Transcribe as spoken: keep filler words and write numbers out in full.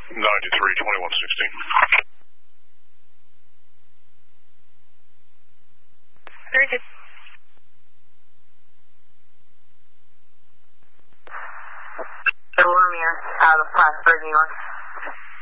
ninety-three, twenty-one sixteen. Very good. Romeo, out of Plattsburgh, New York.